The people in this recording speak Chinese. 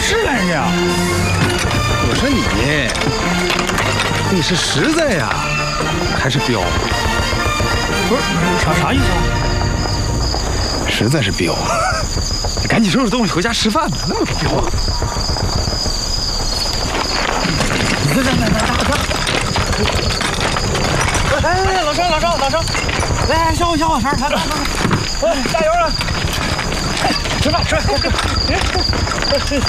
是来着呀？ 我说你是实在呀，还是彪？ 不是啥意思啊？ 实在是彪。你赶紧收拾东西回家吃饭吧，那么彪啊！ 来，老张，来，小伙，来，加油啊！吃饭，